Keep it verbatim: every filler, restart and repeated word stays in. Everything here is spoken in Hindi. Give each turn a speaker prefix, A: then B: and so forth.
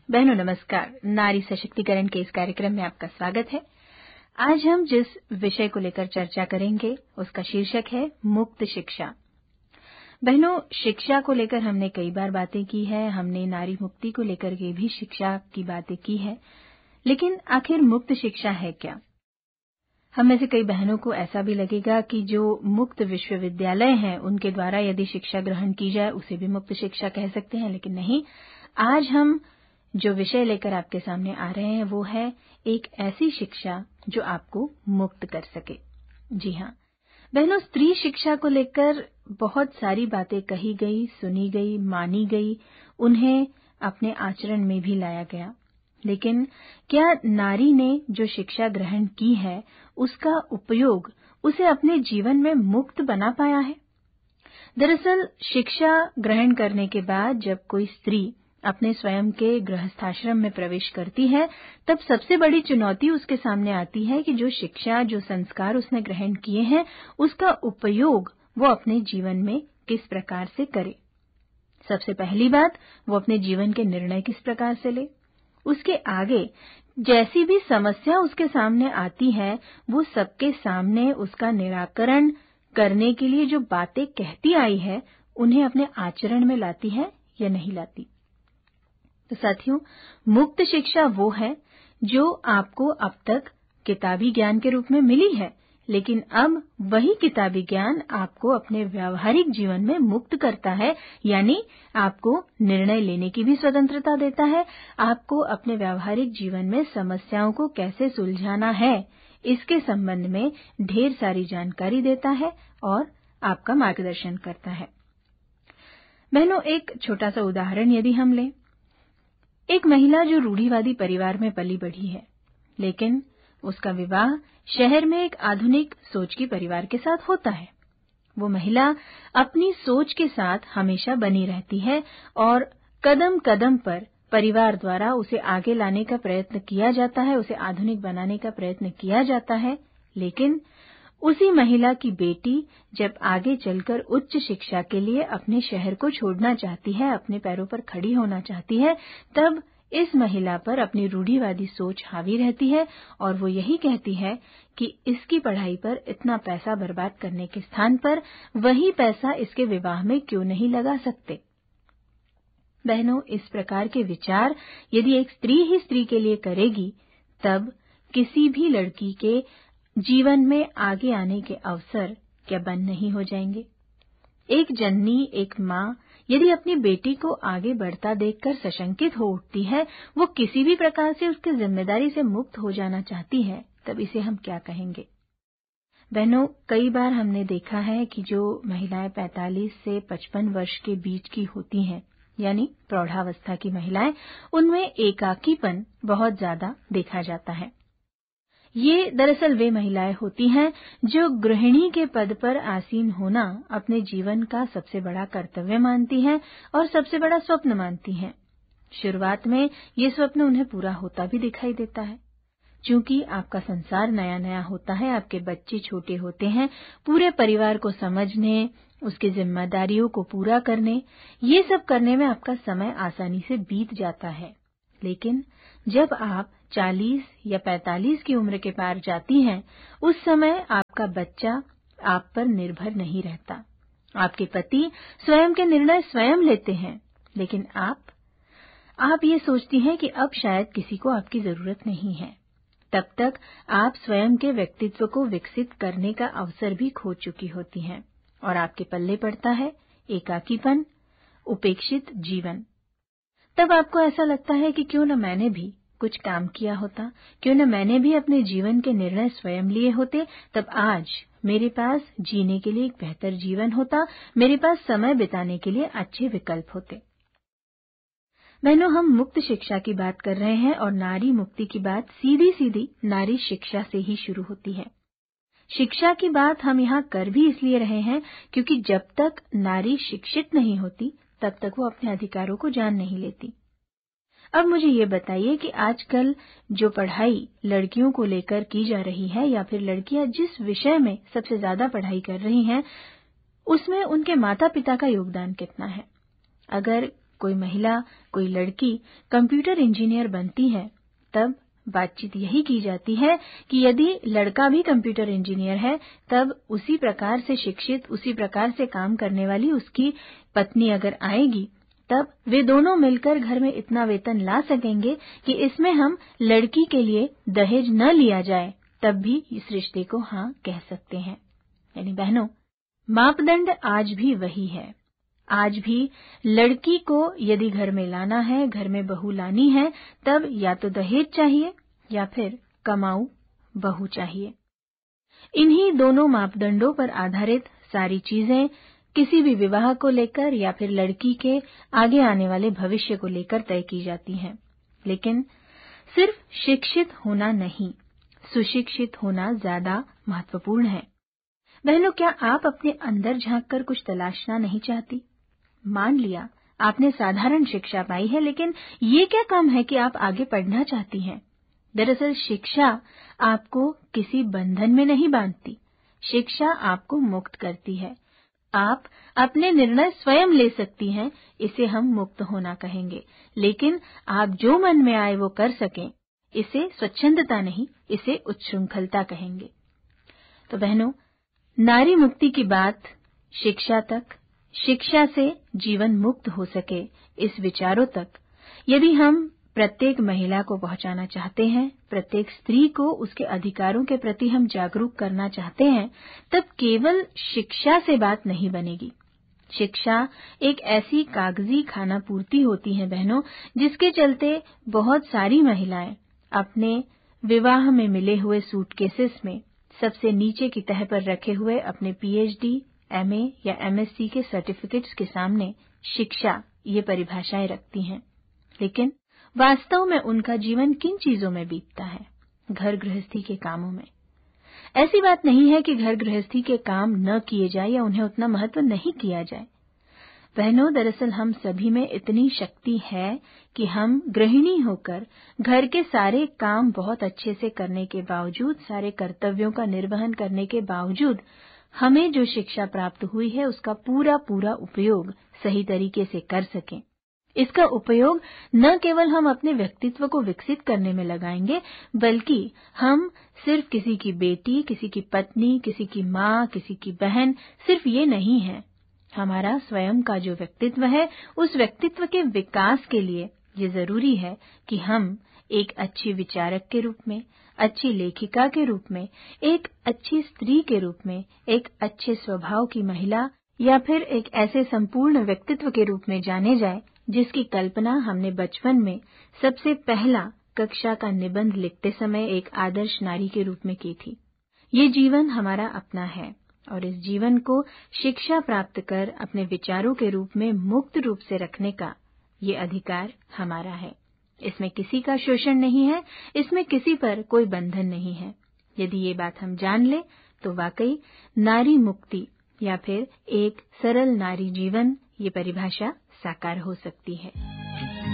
A: बहनों नमस्कार। नारी सशक्तिकरण के इस कार्यक्रम में आपका स्वागत है। आज हम जिस विषय को लेकर चर्चा करेंगे उसका शीर्षक है मुक्त शिक्षा। बहनों, शिक्षा को लेकर हमने कई बार बातें की है, हमने नारी मुक्ति को लेकर के भी शिक्षा की बातें की है, लेकिन आखिर मुक्त शिक्षा है क्या? हम में से कई बहनों को ऐसा भी लगेगा कि जो मुक्त विश्वविद्यालय हैं उनके द्वारा यदि शिक्षा ग्रहण की जाए उसे भी मुक्त शिक्षा कह सकते हैं, लेकिन नहीं। आज हम जो विषय लेकर आपके सामने आ रहे हैं वो है एक ऐसी शिक्षा जो आपको मुक्त कर सके। जी हाँ बहनों, स्त्री शिक्षा को लेकर बहुत सारी बातें कही गई, सुनी गई, मानी गई, उन्हें अपने आचरण में भी लाया गया, लेकिन क्या नारी ने जो शिक्षा ग्रहण की है उसका उपयोग उसे अपने जीवन में मुक्त बना पाया है? दरअसल शिक्षा ग्रहण करने के बाद जब कोई स्त्री अपने स्वयं के गृहस्थाश्रम में प्रवेश करती है तब सबसे बड़ी चुनौती उसके सामने आती है कि जो शिक्षा, जो संस्कार उसने ग्रहण किए हैं उसका उपयोग वो अपने जीवन में किस प्रकार से करे। सबसे पहली बात, वो अपने जीवन के निर्णय किस प्रकार से ले। उसके आगे जैसी भी समस्या उसके सामने आती है वो सबके सामने उसका निराकरण करने के लिए जो बातें कहती आई है उन्हें अपने आचरण में लाती है या नहीं लाती। तो साथियों, मुक्त शिक्षा वो है जो आपको अब तक किताबी ज्ञान के रूप में मिली है, लेकिन अब वही किताबी ज्ञान आपको अपने व्यावहारिक जीवन में मुक्त करता है, यानी आपको निर्णय लेने की भी स्वतंत्रता देता है, आपको अपने व्यावहारिक जीवन में समस्याओं को कैसे सुलझाना है इसके संबंध में ढेर सारी जानकारी देता है और आपका मार्गदर्शन करता है। बहनों, एक छोटा सा उदाहरण यदि हम लें, एक महिला जो रूढ़िवादी परिवार में पली बढ़ी है, लेकिन उसका विवाह शहर में एक आधुनिक सोच के परिवार के साथ होता है। वो महिला अपनी सोच के साथ हमेशा बनी रहती है और कदम कदम पर परिवार द्वारा उसे आगे लाने का प्रयत्न किया जाता है, उसे आधुनिक बनाने का प्रयत्न किया जाता है, लेकिन उसी महिला की बेटी जब आगे चलकर उच्च शिक्षा के लिए अपने शहर को छोड़ना चाहती है, अपने पैरों पर खड़ी होना चाहती है, तब इस महिला पर अपनी रूढ़िवादी सोच हावी रहती है और वो यही कहती है कि इसकी पढ़ाई पर इतना पैसा बर्बाद करने के स्थान पर वही पैसा इसके विवाह में क्यों नहीं लगा सकते। बहनों, इस प्रकार के विचार यदि एक स्त्री ही स्त्री के लिए करेगी तब किसी भी लड़की के जीवन में आगे आने के अवसर क्या बंद नहीं हो जाएंगे। एक जननी, एक माँ यदि अपनी बेटी को आगे बढ़ता देखकर सशंकित हो उठती है, वो किसी भी प्रकार से उसकी जिम्मेदारी से मुक्त हो जाना चाहती है, तब इसे हम क्या कहेंगे। बहनों, कई बार हमने देखा है कि जो महिलाएं पैंतालीस से पचपन वर्ष के बीच की होती हैं, यानी प्रौढ़ावस्था की महिलाएं, उनमें एकाकीपन बहुत ज्यादा देखा जाता है। ये दरअसल वे महिलाएं होती हैं जो गृहिणी के पद पर आसीन होना अपने जीवन का सबसे बड़ा कर्तव्य मानती हैं और सबसे बड़ा स्वप्न मानती हैं। शुरुआत में ये स्वप्न उन्हें पूरा होता भी दिखाई देता है। चूंकि आपका संसार नया नया होता है, आपके बच्चे छोटे होते हैं, पूरे परिवार को समझने, उसकी जिम्मेदारियों को पूरा करने, ये सब करने में आपका समय आसानी से बीत जाता है। लेकिन जब आप चालीस या पैंतालीस की उम्र के पार जाती हैं, उस समय आपका बच्चा आप पर निर्भर नहीं रहता। आपके पति स्वयं के निर्णय स्वयं लेते हैं, लेकिन आप आप ये सोचती हैं कि अब शायद किसी को आपकी जरूरत नहीं है। तब तक आप स्वयं के व्यक्तित्व को विकसित करने का अवसर भी खो चुकी होती हैं और आपके पल्ले पड़ता है एकाकीपन, उपेक्षित जीवन। तब आपको ऐसा लगता है कि क्यों न मैंने भी कुछ काम किया होता, क्यों न मैंने भी अपने जीवन के निर्णय स्वयं लिए होते, तब आज मेरे पास जीने के लिए एक बेहतर जीवन होता, मेरे पास समय बिताने के लिए अच्छे विकल्प होते। बहनों, हम मुक्त शिक्षा की बात कर रहे हैं और नारी मुक्ति की बात सीधी सीधी नारी शिक्षा से ही शुरू होती है। शिक्षा की बात हम यहाँ कर भी इसलिए रहे हैं क्योंकि जब तक नारी शिक्षित नहीं होती तब तक वो अपने अधिकारों को जान नहीं लेती। अब मुझे ये बताइए कि आजकल जो पढ़ाई लड़कियों को लेकर की जा रही है या फिर लड़कियां जिस विषय में सबसे ज्यादा पढ़ाई कर रही हैं, उसमें उनके माता पिता का योगदान कितना है। अगर कोई महिला, कोई लड़की कंप्यूटर इंजीनियर बनती है, तब बातचीत यही की जाती है कि यदि लड़का भी कंप्यूटर इंजीनियर है, तब उसी प्रकार से शिक्षित, उसी प्रकार से काम करने वाली उसकी पत्नी अगर आएगी, तब वे दोनों मिलकर घर में इतना वेतन ला सकेंगे कि इसमें हम लड़की के लिए दहेज न लिया जाए, तब भी इस रिश्ते को हाँ कह सकते हैं। यानी बहनों, मापदंड आज भी वही है। आज भी लड़की को यदि घर में लाना है, घर में बहू लानी है, तब या तो दहेज चाहिए या फिर कमाऊ बहू चाहिए। इन्हीं दोनों मापदंडों पर आधारित सारी चीजें किसी भी विवाह को लेकर या फिर लड़की के आगे आने वाले भविष्य को लेकर तय की जाती हैं। लेकिन सिर्फ शिक्षित होना नहीं, सुशिक्षित होना ज्यादा महत्वपूर्ण है। बहनों, क्या आप अपने अंदर झांककर कुछ तलाशना नहीं चाहती? मान लिया आपने साधारण शिक्षा पाई है, लेकिन ये क्या कम है कि आप आगे पढ़ना चाहती हैं। दरअसल शिक्षा आपको किसी बंधन में नहीं बांधती, शिक्षा आपको मुक्त करती है। आप अपने निर्णय स्वयं ले सकती हैं, इसे हम मुक्त होना कहेंगे। लेकिन आप जो मन में आए वो कर सकें, इसे स्वच्छंदता नहीं, इसे उच्छृंखलता कहेंगे। तो बहनों, नारी मुक्ति की बात शिक्षा तक, शिक्षा से जीवन मुक्त हो सके, इस विचारों तक यदि हम प्रत्येक महिला को पहुंचाना चाहते हैं, प्रत्येक स्त्री को उसके अधिकारों के प्रति हम जागरूक करना चाहते हैं, तब केवल शिक्षा से बात नहीं बनेगी। शिक्षा एक ऐसी कागजी खाना पूर्ति होती है बहनों, जिसके चलते बहुत सारी महिलाएं अपने विवाह में मिले हुए सूटकेसेस में सबसे नीचे की तह पर रखे हुए अपने पीएचडी, एमए या एमएससी के सर्टिफिकेट्स के सामने शिक्षा ये परिभाषाएं रखती हैं। लेकिन वास्तव में उनका जीवन किन चीजों में बीतता है? घर गृहस्थी के कामों में। ऐसी बात नहीं है कि घर गृहस्थी के काम न किए जाए या उन्हें उतना महत्व नहीं किया जाए। बहनों, दरअसल हम सभी में इतनी शक्ति है कि हम गृहिणी होकर घर के सारे काम बहुत अच्छे से करने के बावजूद, सारे कर्तव्यों का निर्वहन करने के बावजूद, हमें जो शिक्षा प्राप्त हुई है उसका पूरा पूरा उपयोग सही तरीके से कर सकें। इसका उपयोग न केवल हम अपने व्यक्तित्व को विकसित करने में लगाएंगे, बल्कि हम सिर्फ किसी की बेटी, किसी की पत्नी, किसी की माँ, किसी की बहन, सिर्फ ये नहीं है। हमारा स्वयं का जो व्यक्तित्व है, उस व्यक्तित्व के विकास के लिए ये जरूरी है कि हम एक अच्छी विचारक के रूप में, अच्छी लेखिका के रूप में, एक अच्छी स्त्री के रूप में, एक अच्छे स्वभाव की महिला या फिर एक ऐसे संपूर्ण व्यक्तित्व के रूप में जाने जाए, जिसकी कल्पना हमने बचपन में सबसे पहला कक्षा का निबंध लिखते समय एक आदर्श नारी के रूप में की थी। ये जीवन हमारा अपना है और इस जीवन को शिक्षा प्राप्त कर अपने विचारों के रूप में मुक्त रूप से रखने का ये अधिकार हमारा है। इसमें किसी का शोषण नहीं है, इसमें किसी पर कोई बंधन नहीं है। यदि ये बात हम जान लें तो वाकई नारी मुक्ति या फिर एक सरल नारी जीवन, ये परिभाषा साकार हो सकती है।